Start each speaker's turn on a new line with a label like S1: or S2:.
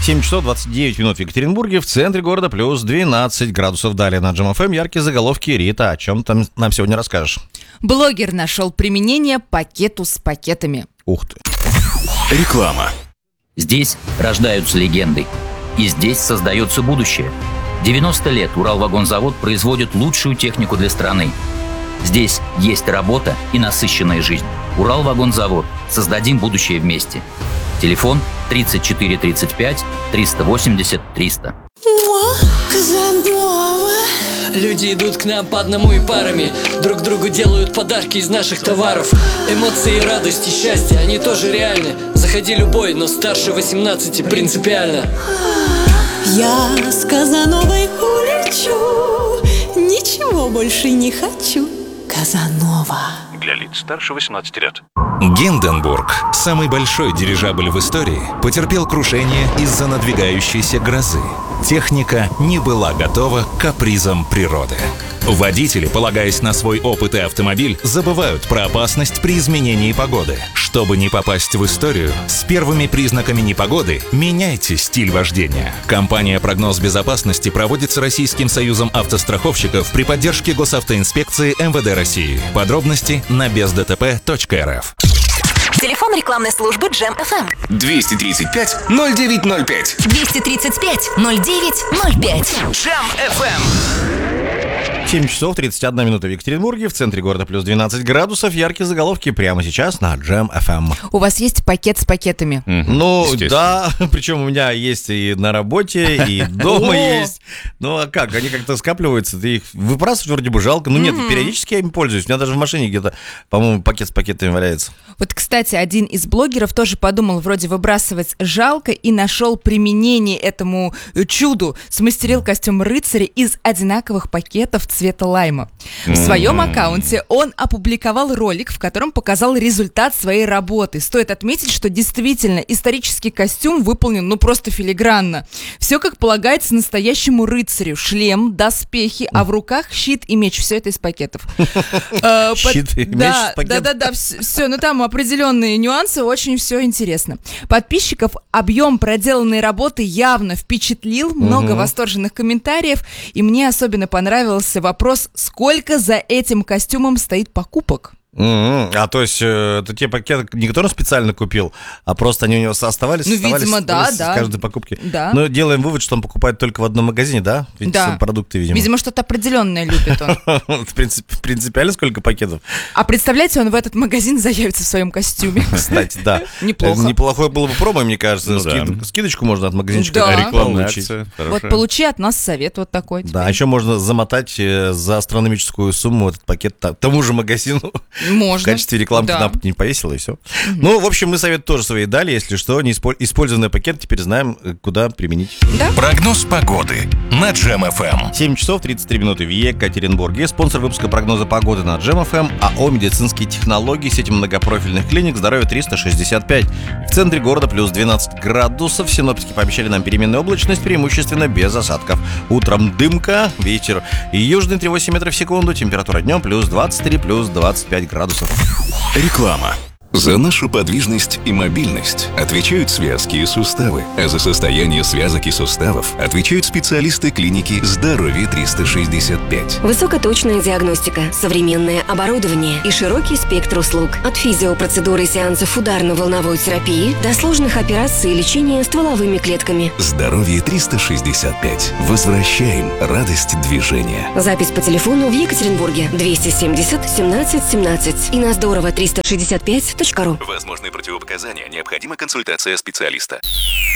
S1: 7 часов 29 минут в Екатеринбурге, в центре города плюс 12 градусов. Далее на Джем ФМ яркие заголовки. Рита, о чем там нам сегодня расскажешь?
S2: Блогер нашел применение пакету с пакетами.
S1: Ух ты.
S3: Реклама.
S4: Здесь рождаются легенды. И здесь создается будущее. 90 лет Уралвагонзавод производит лучшую технику для страны. Здесь есть работа и насыщенная жизнь. Уралвагонзавод. Создадим будущее вместе. Телефон 34 35 380 300.
S5: Люди идут к нам по одному и парами. Друг другу делают подарки из наших товаров. Эмоции, радость и счастье, они тоже реальны. Заходи любой, но старше 18 принципиально.
S6: Я с Казановой улечу, ничего больше не хочу. Казанова.
S3: Для лиц старше 18 лет. Гинденбург, самый большой дирижабль в истории, потерпел крушение из-за надвигающейся грозы. Техника не была готова к капризам природы. Водители, полагаясь на свой опыт и автомобиль, забывают про опасность при изменении погоды. Чтобы не попасть в историю, с первыми признаками непогоды меняйте стиль вождения. Компания «Прогноз безопасности» проводится Российским союзом автостраховщиков при поддержке Госавтоинспекции МВД России. Подробности на бездтп.рф.
S7: Телефон рекламной службы Джем ФМ
S3: 235-0905.
S7: 235-0905.
S3: Джем ФМ.
S1: 7 часов 31 минута в Екатеринбурге, в центре города плюс 12 градусов. Яркие заголовки прямо сейчас на Джем ФМ.
S2: У вас есть пакет с пакетами?
S1: Ну, да, причем у меня есть и на работе, и дома есть. Ну, а как? Они как-то скапливаются, ты их выбрасывать вроде бы жалко. Ну, нет, периодически я им пользуюсь. У меня даже в машине где-то, по-моему, пакет с пакетами валяется.
S2: Вот, кстати, один из блогеров тоже подумал, вроде выбрасывать жалко, и нашел применение этому чуду. Смастерил костюм рыцаря из одинаковых пакетов цвета лайма. В своем аккаунте он опубликовал ролик, в котором показал результат своей работы. Стоит отметить, что действительно исторический костюм выполнен просто филигранно. Все как полагается настоящему рыцарю. Шлем, доспехи, а в руках щит и меч. Все это из пакетов.
S1: Щит и меч из пакетов?
S2: Да, все. Но там определенные нюансы, очень все интересно. Подписчиков объем проделанной работы явно впечатлил. Много восторженных комментариев. И мне особенно понравился вопрос, сколько за этим костюмом стоит покупок.
S1: А то есть это те пакеты не которые он специально купил, а просто они у него оставались?
S2: Видимо, да.
S1: С каждой покупки.
S2: Да.
S1: Но делаем вывод, что он покупает только в одном магазине, да?
S2: Да.
S1: Продукты, видимо.
S2: Видимо, что-то определенное любит он.
S1: Принципиально сколько пакетов?
S2: А представляете, он в этот магазин заявится в своем костюме.
S1: Кстати, да.
S2: Неплохо.
S1: Неплохое было бы промо, мне кажется. Скидочку можно от магазинчика получить.
S2: Вот получи от нас совет вот такой.
S1: Да, еще можно замотать за астрономическую сумму этот пакет тому же магазину.
S2: Можно.
S1: В качестве рекламки не повесила, и все. Ну, в общем, мы совет тоже свои дали. Если что, использованный пакет теперь знаем, куда применить.
S2: Да?
S3: Прогноз погоды на Джем ФМ.
S1: 7 часов 33 минуты в Екатеринбурге. Спонсор выпуска прогноза погоды на Джем ФМ АО «Медицинские технологии», сеть многопрофильных клиник «Здоровье 365». В центре города плюс 12 градусов. Синоптики пообещали нам переменную облачность, преимущественно без осадков. Утром дымка, ветер и южный 3,8 метров в секунду. Температура днем плюс 23, плюс 25 градусов.
S3: Реклама. За нашу подвижность и мобильность отвечают связки и суставы, а за состояние связок и суставов отвечают специалисты клиники «Здоровье 365».
S8: Высокоточная диагностика, современное оборудование и широкий спектр услуг. От физиопроцедуры и сеансов ударно-волновой терапии до сложных операций и лечения стволовыми клетками.
S3: «Здоровье 365». Возвращаем радость движения.
S8: Запись по телефону в Екатеринбурге 270 17 17 и на Здорово 365.ру.
S3: Возможны противопоказания, необходима консультация специалиста.